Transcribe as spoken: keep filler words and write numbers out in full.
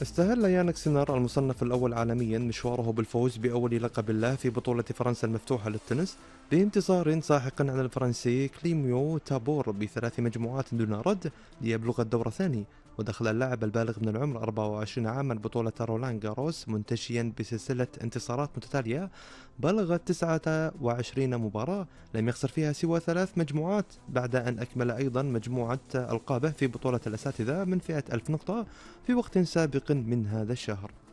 استهل يانك سينر المصنف الأول عالميا مشواره بالفوز بأول لقب له في بطولة فرنسا المفتوحة للتنس بانتصار ساحق على الفرنسي كليميو تابور بثلاث مجموعات دون رد ليبلغ الدور الثاني. ودخل اللاعب البالغ من العمر أربعة وعشرين عاما بطولة رولان جاروس منتشيا بسلسلة انتصارات متتالية بلغت تسعة وعشرين مباراة لم يخسر فيها سوى ثلاث مجموعات، بعد أن أكمل أيضا مجموعة ألقابه في بطولة الأساتذة من فئة ألف نقطة في وقت سابق من هذا الشهر.